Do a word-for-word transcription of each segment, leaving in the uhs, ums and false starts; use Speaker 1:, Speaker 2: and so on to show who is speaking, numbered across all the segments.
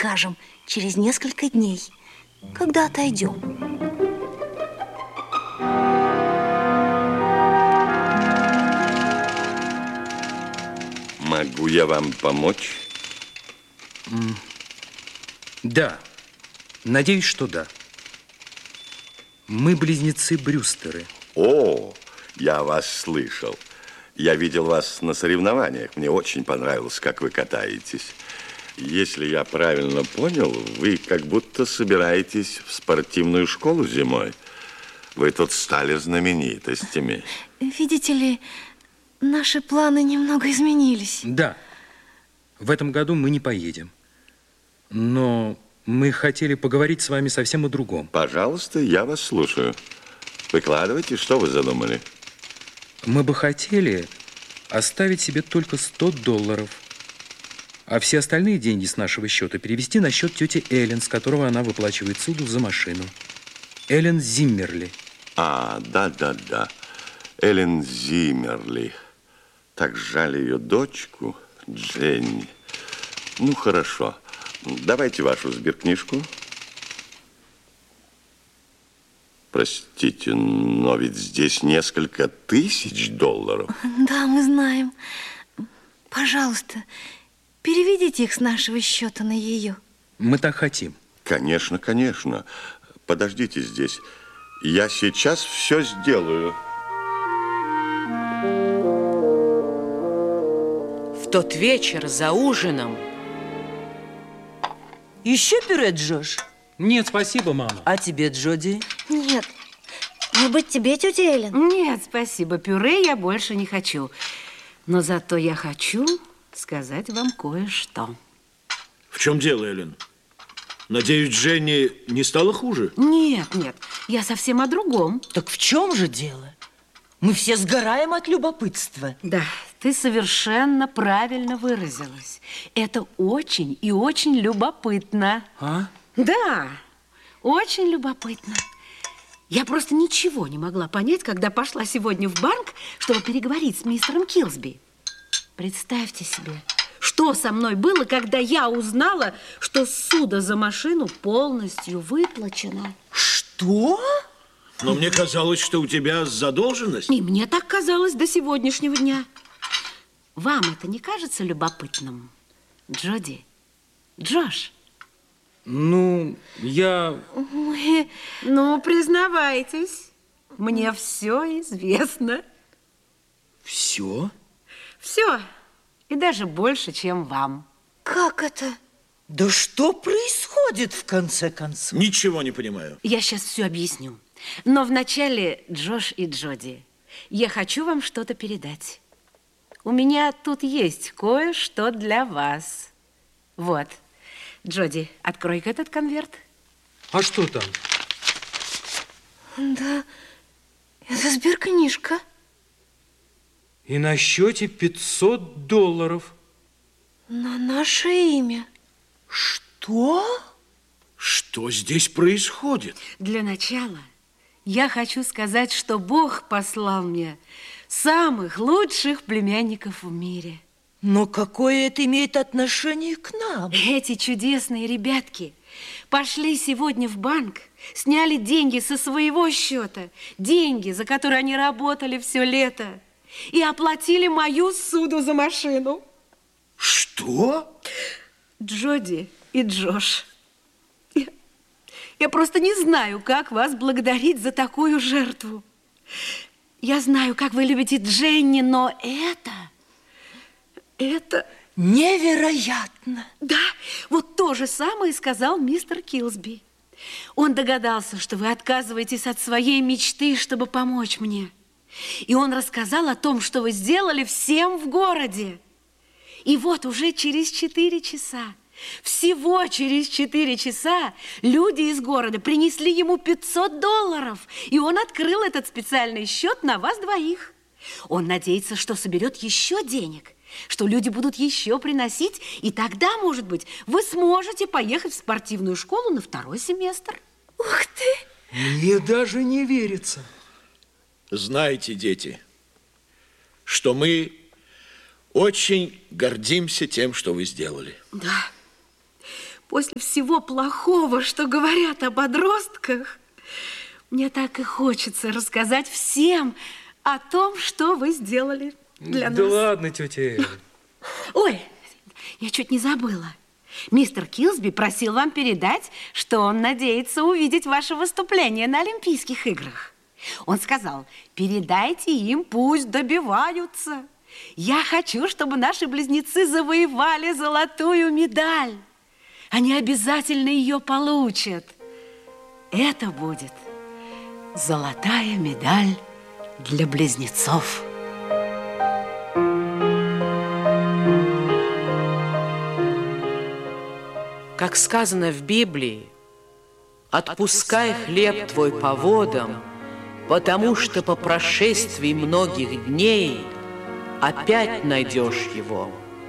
Speaker 1: скажем, через несколько дней, когда отойдем.
Speaker 2: Могу я вам помочь?
Speaker 3: Да, надеюсь, что да. Мы близнецы Брюстеры.
Speaker 2: О, я вас слышал. Я видел вас на соревнованиях. Мне очень понравилось, как вы катаетесь. Если я правильно понял, вы как будто собираетесь в спортивную школу зимой. Вы тут стали знаменитостями.
Speaker 1: Видите ли, наши планы немного изменились.
Speaker 3: Да, в этом году мы не поедем. Но мы хотели поговорить с вами совсем о другом.
Speaker 2: Пожалуйста, я вас слушаю. Выкладывайте, что вы задумали.
Speaker 3: Мы бы хотели оставить себе только сто долларов, а все остальные деньги с нашего счета перевести на счет тети Эллен, с которого она выплачивает суду за машину. Эллен Зиммерли.
Speaker 2: А, да-да-да. Эллен Зиммерли. Так жаль ее дочку, Дженни. Ну, хорошо. Давайте вашу сберкнижку. Простите, но ведь здесь несколько тысяч долларов.
Speaker 1: Да, мы знаем. Пожалуйста, переведите их с нашего счета на ее.
Speaker 3: Мы так хотим.
Speaker 2: Конечно, конечно. Подождите здесь. Я сейчас все сделаю.
Speaker 4: В тот вечер за ужином...
Speaker 5: Еще пюре, Джош?
Speaker 3: Нет, спасибо, мама.
Speaker 5: А тебе, Джоди?
Speaker 1: Нет. Может быть, тебе, тетя Эллен?
Speaker 6: Нет, спасибо. Пюре я больше не хочу. Но зато я хочу сказать вам кое-что.
Speaker 7: В чем дело, Эллен? Надеюсь, Дженни не стало хуже?
Speaker 6: Нет, нет. Я совсем о другом.
Speaker 5: Так в чем же дело? Мы все сгораем от любопытства.
Speaker 6: Да, ты совершенно правильно выразилась. Это очень и очень любопытно.
Speaker 3: А?
Speaker 6: Да, очень любопытно. Я просто ничего не могла понять, когда пошла сегодня в банк, чтобы переговорить с мистером Килсби. Представьте себе, что со мной было, когда я узнала, что ссуда за машину полностью выплачена.
Speaker 5: Что?
Speaker 7: Но мне казалось, что у тебя задолженность.
Speaker 6: И мне так казалось до сегодняшнего дня. Вам это не кажется любопытным, Джоди? Джош?
Speaker 3: Ну, я...
Speaker 6: Мы... Ну, признавайтесь, мне все известно.
Speaker 3: Все?
Speaker 6: Все. И даже больше, чем вам.
Speaker 1: Как это?
Speaker 5: Да что происходит в конце концов?
Speaker 7: Ничего не понимаю.
Speaker 6: Я сейчас все объясню. Но вначале, Джош и Джоди, я хочу вам что-то передать. У меня тут есть кое-что для вас. Вот. Джоди, открой-ка этот конверт.
Speaker 3: А что там?
Speaker 1: Да, это сберкнижка.
Speaker 3: И на счете пятьсот долларов.
Speaker 1: На наше имя.
Speaker 5: Что?
Speaker 7: Что здесь происходит?
Speaker 6: Для начала я хочу сказать, что Бог послал мне самых лучших племянников в мире.
Speaker 5: Но какое это имеет отношение к нам?
Speaker 6: Эти чудесные ребятки пошли сегодня в банк, сняли деньги со своего счета, деньги, за которые они работали все лето, и оплатили мою ссуду за машину.
Speaker 7: Что?
Speaker 6: Джоди и Джош, я, я просто не знаю, как вас благодарить за такую жертву. Я знаю, как вы любите Дженни, но это... Это...
Speaker 5: Невероятно.
Speaker 6: Да, вот то же самое сказал мистер Килсби. Он догадался, что вы отказываетесь от своей мечты, чтобы помочь мне. И он рассказал о том, что вы сделали всем в городе. И вот уже через четыре часа, всего через четыре часа, люди из города принесли ему пятьсот долларов. И он открыл этот специальный счет на вас двоих. Он надеется, что соберет еще денег, что люди будут еще приносить, и тогда, может быть, вы сможете поехать в спортивную школу на второй семестр.
Speaker 1: Ух ты!
Speaker 3: Мне даже не верится.
Speaker 7: Знаете, дети, что мы очень гордимся тем, что вы сделали.
Speaker 6: Да, после всего плохого, что говорят о подростках, мне так и хочется рассказать всем о том, что вы сделали для
Speaker 3: да
Speaker 6: нас.
Speaker 3: Да ладно, тетя Эллен.
Speaker 6: Ой, я чуть не забыла. Мистер Килсби просил вам передать, что он надеется увидеть ваше выступление на Олимпийских играх. Он сказал, передайте им, пусть добиваются. Я хочу, чтобы наши близнецы завоевали золотую медаль. Они обязательно ее получат. Это будет золотая медаль для близнецов.
Speaker 4: Как сказано в Библии, «Отпускай хлеб твой по водам, потому что по прошествии многих дней опять найдешь его».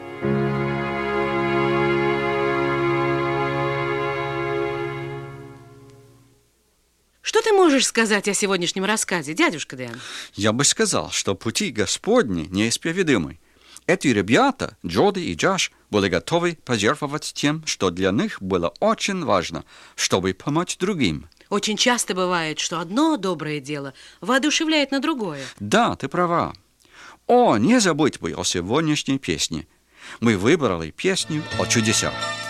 Speaker 4: Что ты можешь сказать о сегодняшнем рассказе, дядюшка Дэн?
Speaker 8: Я бы сказал, что пути Господни неисповедимы. Эти ребята, Джоди и Джош, были готовы пожертвовать тем, что для них было очень важно, чтобы помочь другим.
Speaker 4: Очень часто бывает, что одно доброе дело воодушевляет на другое.
Speaker 8: Да, ты права. О, не забудь бы о сегодняшней песне. Мы выбрали песню о чудесах.